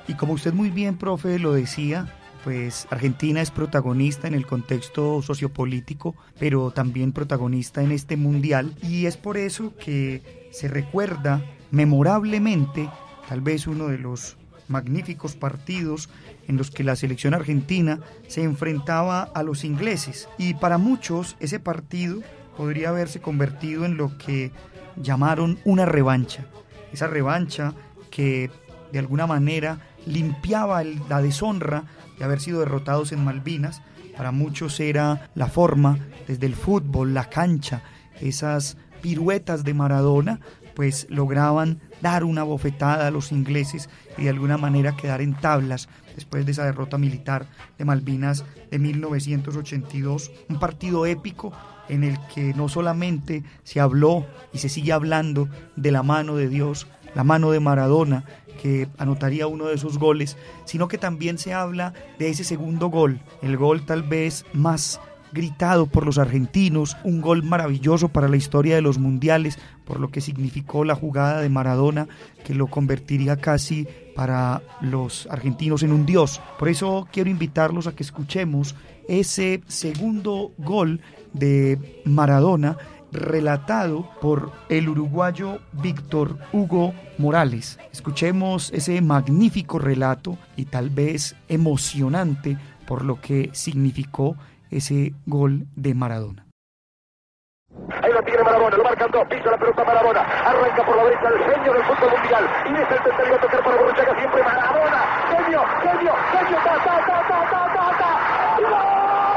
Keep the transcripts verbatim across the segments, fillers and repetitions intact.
Y como usted muy bien, profe, lo decía, pues Argentina es protagonista en el contexto sociopolítico, pero también protagonista en este mundial, y es por eso que se recuerda memorablemente tal vez uno de los magníficos partidos en los que la selección argentina se enfrentaba a los ingleses, y para muchos ese partido podría haberse convertido en lo que llamaron una revancha, esa revancha que de alguna manera limpiaba el, la deshonra de haber sido derrotados en Malvinas. Para muchos era la forma, desde el fútbol, la cancha, esas piruetas de Maradona, pues lograban dar una bofetada a los ingleses y de alguna manera quedar en tablas después de esa derrota militar de Malvinas de mil novecientos ochenta y dos, un partido épico en el que no solamente se habló y se sigue hablando de la mano de Dios, la mano de Maradona, que anotaría uno de esos goles, sino que también se habla de ese segundo gol, el gol tal vez más gritado por los argentinos, un gol maravilloso para la historia de los mundiales, por lo que significó la jugada de Maradona, que lo convertiría casi para los argentinos en un dios. Por eso quiero invitarlos a que escuchemos ese segundo gol de Maradona, relatado por el uruguayo Víctor Hugo Morales. Escuchemos ese magnífico relato y tal vez emocionante por lo que significó ese gol de Maradona. Ahí lo tiene Maradona, lo marcan dos, pisa la pelota Maradona, arranca por la derecha el genio del fútbol mundial, y es el tercero a tocar para Borruchaga, siempre Maradona, genio, genio, genio, ta, ta, ta, ta, ta, ta, ta, ¡gol! ¡Gol!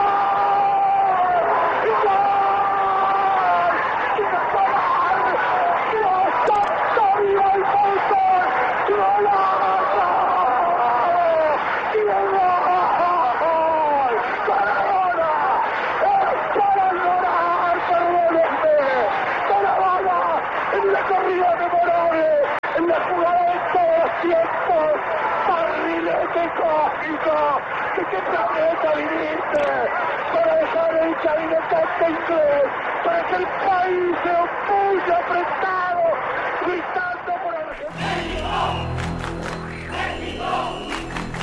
¿De qué planeta viniste? Para dejar el cabinetante inglés, para que el país se opulle apretado, gritando por Argentina. México,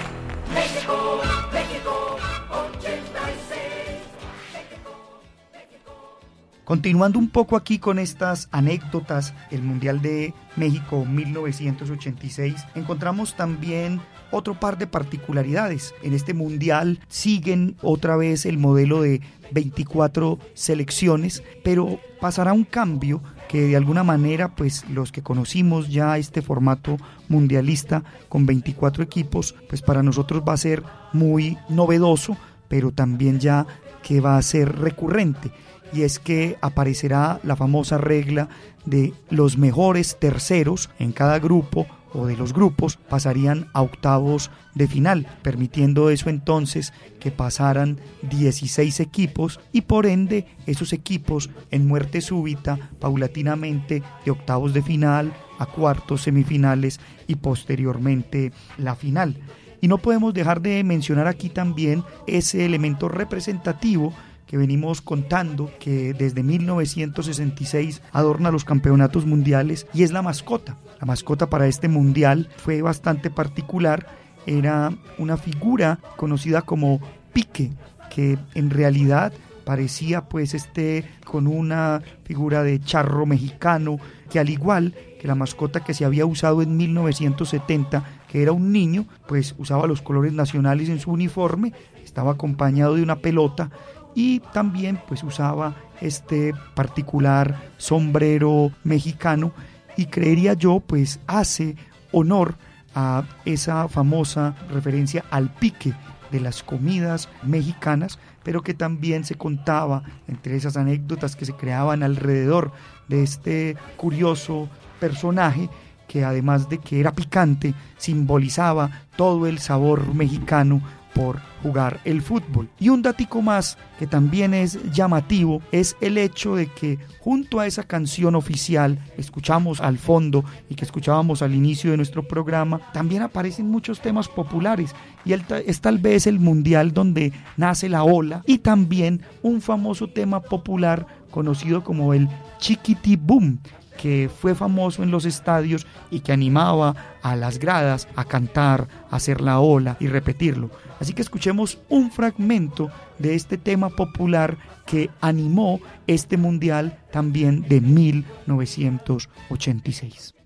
México, México, ochenta y seis. México, México. Continuando un poco aquí con estas anécdotas, el Mundial de México mil novecientos ochenta y seis, encontramos también otro par de particularidades. En este mundial siguen otra vez el modelo de veinticuatro selecciones, pero pasará un cambio que de alguna manera, pues los que conocimos ya este formato mundialista con veinticuatro equipos, pues para nosotros va a ser muy novedoso, pero también ya que va a ser recurrente. Y es que aparecerá la famosa regla de los mejores terceros en cada grupo o de los grupos pasarían a octavos de final, permitiendo eso entonces que pasaran dieciséis equipos y por ende esos equipos en muerte súbita paulatinamente de octavos de final a cuartos, semifinales y posteriormente la final. Y no podemos dejar de mencionar aquí también ese elemento representativo que venimos contando, que desde mil novecientos sesenta y seis adorna los campeonatos mundiales, y es la mascota. La mascota para este mundial fue bastante particular, era una figura conocida como Pique, que en realidad parecía pues este con una figura de charro mexicano, que al igual que la mascota que se había usado en mil novecientos setenta, que era un niño, pues usaba los colores nacionales en su uniforme, estaba acompañado de una pelota, y también pues usaba este particular sombrero mexicano, y creería yo pues hace honor a esa famosa referencia al pique de las comidas mexicanas, pero que también se contaba entre esas anécdotas que se creaban alrededor de este curioso personaje, que además de que era picante, simbolizaba todo el sabor mexicano por jugar el fútbol. Y un datico más que también es llamativo es el hecho de que junto a esa canción oficial escuchamos al fondo y que escuchábamos al inicio de nuestro programa, también aparecen muchos temas populares, y el, es tal vez el mundial donde nace la ola, y también un famoso tema popular conocido como el Chiquitibum, que fue famoso en los estadios y que animaba a las gradas a cantar, a hacer la ola y repetirlo. Así que escuchemos un fragmento de este tema popular que animó este mundial también de mil novecientos ochenta y seis.